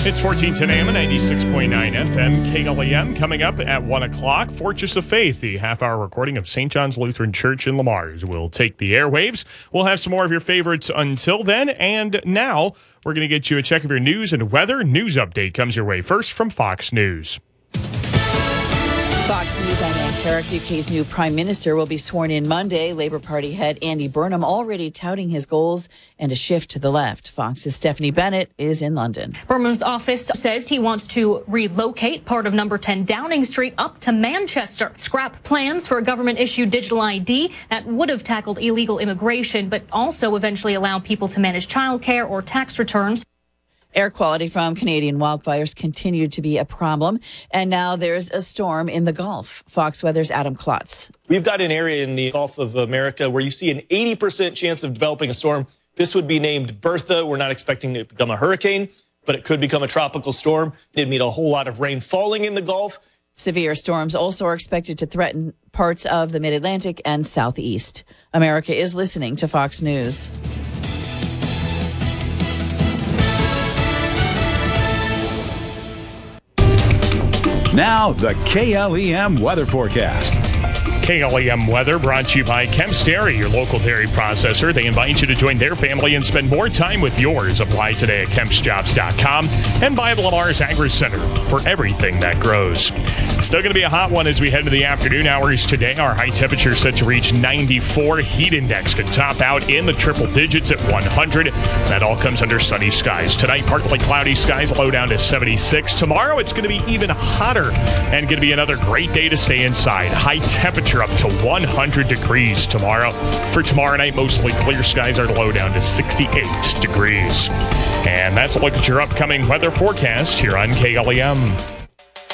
It's 1410 AM and 96.9 FM, KLEM. Coming up at 1 o'clock, Fortress of Faith, the half-hour recording of St. John's Lutheran Church in Lamars, will take the airwaves. We'll have some more of your favorites until then, and now we're going to get you a check of your news and weather. News update comes your way first from Fox News. Fox News, I'm Ann Carrick. UK's new Prime Minister will be sworn in Monday. Labour Party head Andy Burnham already touting his goals and a shift to the left. Fox's Stephanie Bennett is in London. Burnham's office says he wants to relocate part of number 10 Downing Street up to Manchester, scrap plans for a government-issued digital ID that would have tackled illegal immigration, but also eventually allow people to manage childcare or tax returns. Air quality from Canadian wildfires continued to be a problem, and now there's a storm in the Gulf. Fox Weather's Adam Klotz. We've got an area in the Gulf of America where you see an 80% chance of developing a storm. This would be named Bertha. We're not expecting it to become a hurricane, but it could become a tropical storm. It'd mean a whole lot of rain falling in the Gulf. Severe storms also are expected to threaten parts of the Mid-Atlantic and Southeast. America is listening to Fox News. Now, the KLEM weather forecast. KLEM weather brought to you by Kemp's Dairy, your local dairy processor. They invite you to join their family and spend more time with yours. Apply today at kempsjobs.com and by the Lamar's Agri Center for everything that grows. Still going to be a hot one as we head into the afternoon hours today. Our high temperature set to reach 94. Heat index could top out in the triple digits at 100. That all comes under sunny skies. Tonight, partly cloudy skies, low down to 76. Tomorrow, it's going to be even hotter and going to be another great day to stay inside. High temperature up to 100 degrees tomorrow. For tomorrow night, mostly clear skies are low down to 68 degrees. And that's a look at your upcoming weather forecast here on KLEM.